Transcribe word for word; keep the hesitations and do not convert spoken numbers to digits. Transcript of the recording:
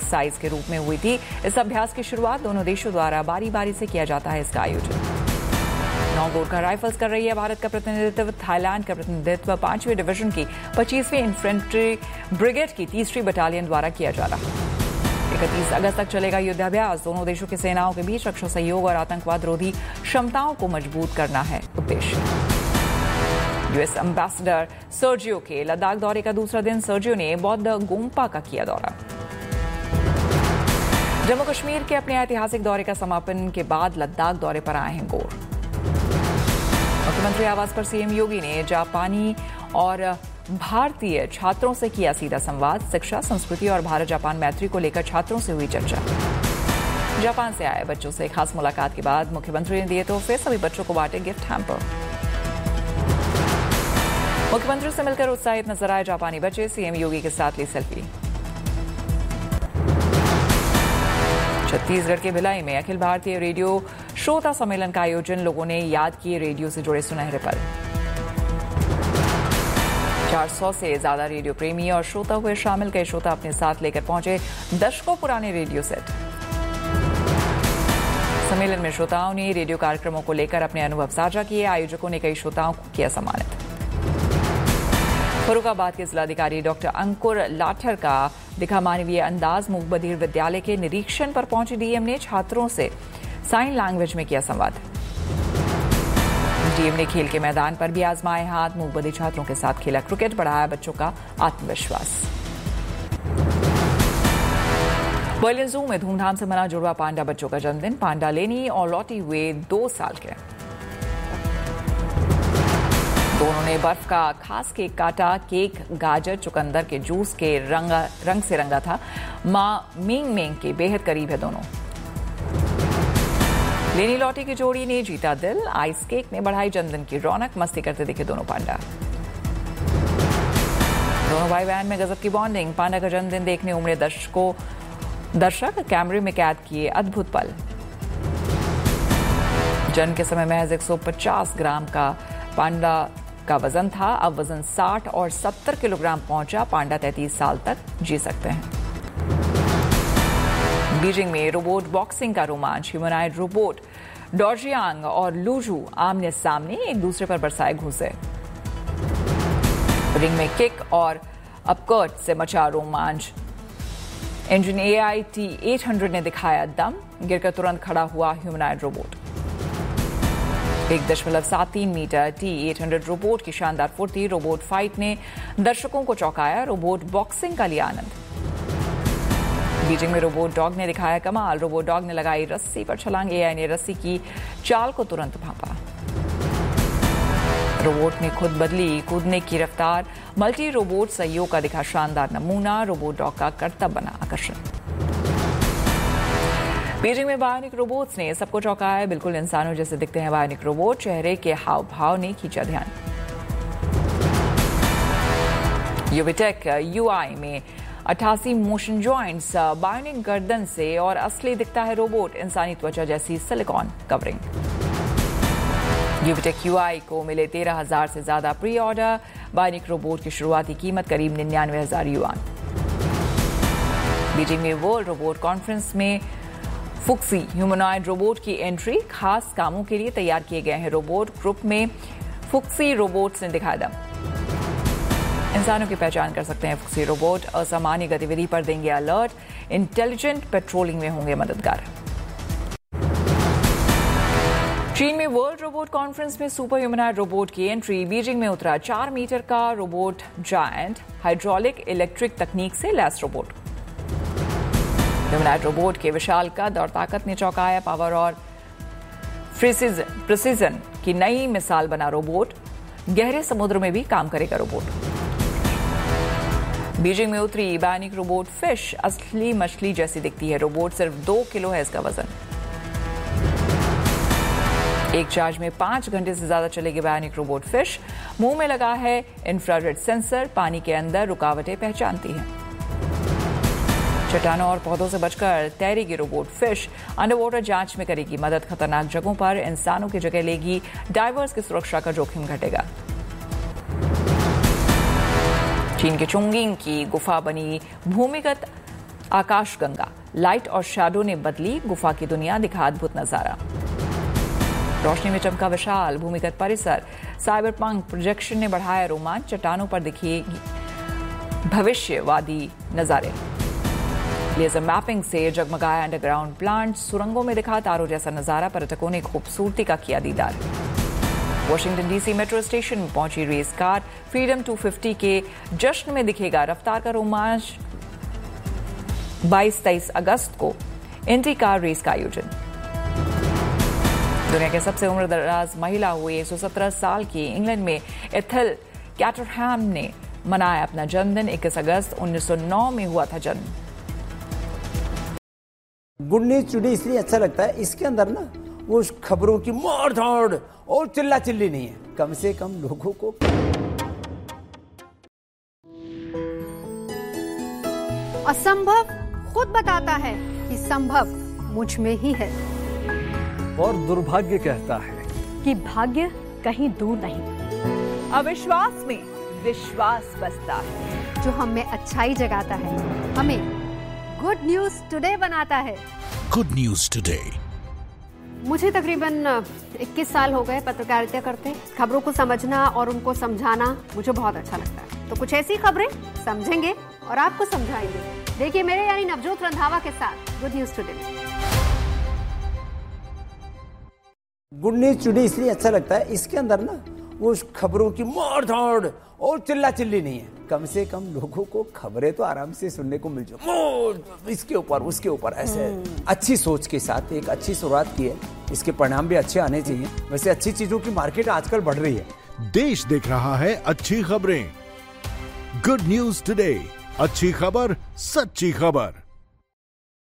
Exercise के रूप में हुई थी। इस अभ्यास की शुरुआत दोनों देशों द्वारा बारी बारी से किया जाता है। इसका आयोजन नौ गोरखा राइफल्स कर रही है। भारत का प्रतिनिधित्व, थाईलैंड का प्रतिनिधित्व पांचवें डिवीजन की पच्चीसवीं इन्फेंट्री ब्रिगेड की तीसरी बटालियन द्वारा किया जा रहा है। इकतीस अगस्त तक चलेगा युद्धाभ्यास। दोनों देशों की सेनाओं के बीच रक्षा सहयोग और आतंकवाद रोधी क्षमताओं को मजबूत करना है उद्देश्य। यूएस एम्बेसडर सर्जियो के लद्दाख दौरे का दूसरा दिन। सर्जियो ने बौद्ध गोम्पा का किया दौरा। जम्मू कश्मीर के अपने ऐतिहासिक दौरे का समापन के बाद लद्दाख दौरे पर आए हैं गौर। मुख्यमंत्री आवास पर सीएम योगी ने जापानी और भारतीय छात्रों से किया सीधा संवाद। शिक्षा, संस्कृति और भारत जापान मैत्री को लेकर छात्रों से हुई चर्चा। जापान से आए बच्चों से खास मुलाकात के बाद मुख्यमंत्री ने दिए तोहफे। सभी बच्चों को बांटे गिफ्ट हैम्पर। मुख्यमंत्री से मिलकर उत्साहित नजर आए जापानी बच्चे। सीएम योगी के साथ ली सेल्फी। छत्तीसगढ़ के भिलाई में अखिल भारतीय रेडियो श्रोता सम्मेलन का आयोजन। लोगों ने याद किए रेडियो से जुड़े सुनहरे पल। चार सौ से ज्यादा रेडियो प्रेमी और श्रोता हुए शामिल। कई श्रोता अपने साथ लेकर पहुंचे दशकों पुराने रेडियो सेट। सम्मेलन में श्रोताओं ने रेडियो कार्यक्रमों को लेकर अपने अनुभव साझा किए। आयोजकों ने कई श्रोताओं को किया सम्मानित। फर्रुखाबाद के जिलाधिकारी डॉक्टर अंकुर लाठर का दिखा मानवीय अंदाज। मूक बधिर विद्यालय के निरीक्षण पर पहुंचे डीएम ने छात्रों से साइन लैंग्वेज में किया संवाद। डीएम ने खेल के मैदान पर भी आजमाए हाथ। मूक बधिर छात्रों के साथ खेला क्रिकेट। बढ़ाया बच्चों का आत्मविश्वास। बर्लिन जू में धूमधाम से मना जुड़वा पांडा बच्चों का जन्मदिन। पांडा लेनी और लॉटी हुए दो साल के। दोनों ने बर्फ का खास केक काटा। केक गाजर चुकंदर के जूस के रंग रंग से रंगा था। मां मिंग मिंग के बेहद करीब है दोनों। लेनी लॉटी की जोड़ी ने जीता दिल। आइस केक ने बढ़ाई जन्मदिन की रौनक। मस्ती करते दिखे दोनों पांडा। दोनों भाई बहन में गजब की बॉन्डिंग। पांडा का जन्मदिन देखने उमड़े दर्शकों दर्शक कैमरे में कैद किए अद्भुत पल। जन्म के समय महज एक सौ पचास ग्राम का पांडा का वजन था। अब वजन साठ और सत्तर किलोग्राम पहुंचा। पांडा तैंतीस साल तक जी सकते हैं। बीजिंग में रोबोट बॉक्सिंग का रोमांच। ह्यूमनॉइड रोबोट डॉर्जियांग और लूजू आमने सामने एक दूसरे पर बरसाए घूसे। रिंग में किक और अपकट से मचा रोमांच। इंजन एआई टी आठ सौ ने दिखाया दम। गिरकर तुरंत खड़ा हुआ ह्यूमनॉइड रोबोट। एक दशमलव सात तीन मीटर टी आठ सौ रोबोट की शानदार फुर्ती। रोबोट फाइट ने दर्शकों को चौंकाया। रोबोट बॉक्सिंग का लिया आनंद। बीजिंग में रोबोट डॉग ने दिखाया कमाल। रोबोट डॉग ने लगाई रस्सी पर छलांग। एआई ने रस्सी की चाल को तुरंत भांपा। रोबोट ने खुद बदली कूदने की रफ्तार। मल्टी रोबोट सहयोग का दिखा शानदार नमूना। रोबोट डॉग का करतब बना आकर्षण। बीजिंग में बायोनिक रोबोट्स ने सबको चौंकाया। बिल्कुल इंसानों जैसे दिखते हैं बायोनिक रोबोट। चेहरे के हाव भाव ने खींचा ध्यान। यूविटेक यूआई में अट्ठासी मोशन जॉइंट्स। बायोनिक गर्दन से और असली दिखता है रोबोट। इंसानी त्वचा जैसी सिलिकॉन कवरिंग। यूविटेक यूआई को मिले तेरह हजार से ज्यादा प्री ऑर्डर। बायोनिक रोबोट की शुरुआती कीमत करीब निन्यानवे हजार युआन। बीजिंग में वर्ल्ड रोबोट कॉन्फ्रेंस में फुक्सी ह्यूमनॉइड रोबोट की एंट्री। खास कामों के लिए तैयार किए गए हैं रोबोट। ग्रुप में फुक्सी रोबोट्स ने दिखाया दम। इंसानों की पहचान कर सकते हैं फुक्सी रोबोट। असामान्य गतिविधि पर देंगे अलर्ट। इंटेलिजेंट पेट्रोलिंग में होंगे मददगार। चीन में वर्ल्ड रोबोट कॉन्फ्रेंस में सुपर ह्यूमनॉइड रोबोट की एंट्री। बीजिंग में उतरा चार मीटर का रोबोट जायंट। हाइड्रोलिक इलेक्ट्रिक तकनीक से लैस रोबोट। ह्यूमनॉइड रोबोट के विशाल कद और ताकत ने चौंकाया। पावर और प्रिसीजन की नई मिसाल बना रोबोट। गहरे समुद्र में भी काम करेगा रोबोट। बीजिंग में उतरी बायोनिक रोबोट फिश। असली मछली जैसी दिखती है रोबोट। सिर्फ दो किलो है इसका वजन। एक चार्ज में पांच घंटे से ज्यादा चलेगी बायोनिक रोबोट फिश। मुंह में लगा है इंफ्रारेड सेंसर। पानी के अंदर रुकावटें पहचानती है। चट्टानों और पौधों से बचकर तैरेगी रोबोट फिश। अंडर वाटर जांच में करेगी मदद। खतरनाक जगहों पर इंसानों की जगह लेगी। डाइवर्स की सुरक्षा का जोखिम घटेगा। चीन के चुंगिंग की गुफा बनी भूमिगत आकाशगंगा, लाइट और शैडो ने बदली गुफा की दुनिया, दिखा अद्भुत नजारा। रोशनी में चमका विशाल भूमिगत परिसर, साइबरपंक प्रोजेक्शन ने बढ़ाया रोमांच, चट्टानों पर दिखी भविष्यवादी नजारे। लेजर मैपिंग से जगमगाया अंडरग्राउंड प्लांट, सुरंगों में दिखा तारों जैसा नजारा, पर्यटकों ने खूबसूरती का किया दीदार। वॉशिंगटन डीसी मेट्रो स्टेशन में पहुंची race car, freedom to fifty के जश्न में दिखेगा रफ्तार का रोमांच। बाईस तेईस अगस्त को इंडी कार रेस का आयोजन। दुनिया के सबसे उम्रदराज महिला हुई एक सौ सत्रह साल की इंग्लैंड में एथल कैटरहैम ने मनाया अपना जन्मदिन। इक्कीस अगस्त उन्नीस सौ नौ में हुआ था जन्म। गुड न्यूज टुडे इसलिए अच्छा लगता है, इसके अंदर ना वो खबरों की मार धाड़ और चिल्ला चिल्ली नहीं है, कम से कम लोगों को असंभव खुद बताता है कि संभव मुझ में ही है, और दुर्भाग्य कहता है कि भाग्य कहीं दूर नहीं। अविश्वास में विश्वास बसता है, जो हम में अच्छाई जगाता है, हमें गुड न्यूज टुडे बनाता है। Good news today. मुझे तकरीबन इक्कीस साल हो गए पत्रकारिता करते। खबरों को समझना और उनको समझाना मुझे बहुत अच्छा लगता है। तो कुछ ऐसी खबरें समझेंगे और आपको समझाएंगे। देखिए मेरे यानी नवजोत रंधावा के साथ good news today. Good news today इसलिए अच्छा लगता है, इसके अंदर ना वो खबरों की मार धाड़ और चिल्ला चिल्ली नहीं है, कम से कम लोगों को खबरें तो आराम से सुनने को मिल जाए, इसके ऊपर उसके ऊपर ऐसे अच्छी सोच के साथ एक अच्छी शुरुआत की है। इसके परिणाम भी अच्छे आने चाहिए। वैसे अच्छी चीजों की मार्केट आजकल बढ़ रही है। देश देख रहा है अच्छी खबरें। गुड न्यूज टुडे, अच्छी खबर, सच्ची खबर।